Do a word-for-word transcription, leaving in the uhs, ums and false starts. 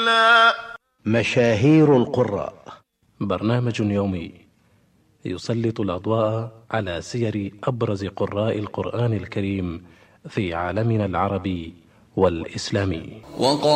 قليلا. مشاهير القراء، برنامج يومي يسلط الأضواء على سير أبرز قراء القرآن الكريم في عالمنا العربي والإسلامي.